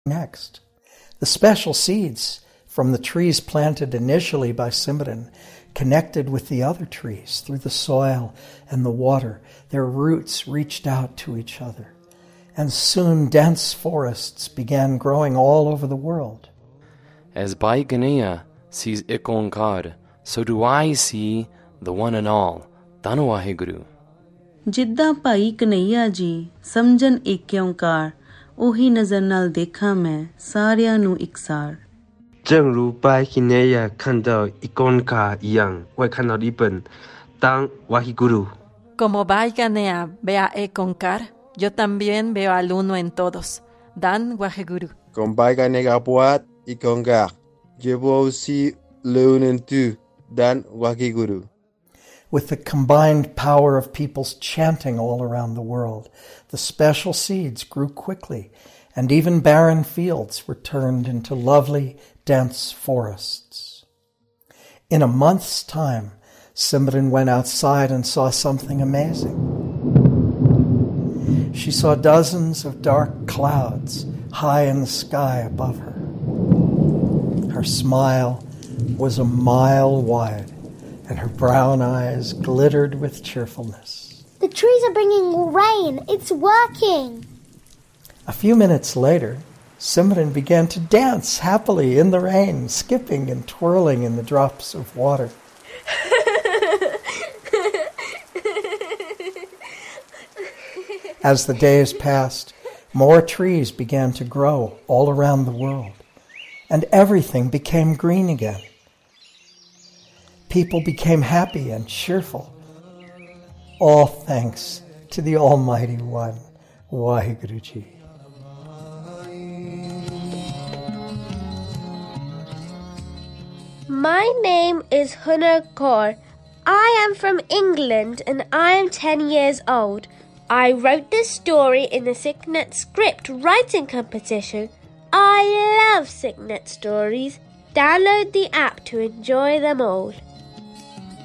next. The special seeds from the trees planted initially by Simran connected with the other trees through the soil and the water. Their roots reached out to each other. And soon dense forests began growing all over the world. As Bhai Kanhaiya sees Ek Onkar, so do I see the one and all, Dhan Waheguru. ਜਿੱਦਾਂ ਭਾਈ ਕਨਈਆ ਜੀ ਸਮਝਣ ਏਕ ਓਂਕਾਰ, ਉਹੀ ਨਜ਼ਰ ਨਾਲ ਦੇਖਾਂ ਮੈਂ ਸਾਰਿਆਂ ਨੂੰ ਇਕਸਾਰ। 正如拜希内亚看到一公卡一样，我看到一本当 Waheguru. Como Bhai Kanhaiya ve a Ek Onkar, yo también veo al uno en todos, Dhan Waheguru. Como Bhai Kanhaiya buat Ek Onkar, je vois aussi le un en tout, Dhan Waheguru. With the combined power of people's chanting all around the world, the special seeds grew quickly, and even barren fields were turned into lovely, dense forests. In a month's time, Simran went outside and saw something amazing. She saw dozens of dark clouds high in the sky above her. Her smile was a mile wide, and her brown eyes glittered with cheerfulness. The trees are bringing rain. It's working. A few minutes later, Simran began to dance happily in the rain, skipping and twirling in the drops of water. As the days passed, more trees began to grow all around the world, and everything became green again. People became happy and cheerful, all thanks to the Almighty One, Waheguru Ji. My name is Hunar Kaur. I am from England and I am 10 years old. I wrote this story in the Sicknet script writing competition. I love Sicknet stories. Download the app to enjoy them all.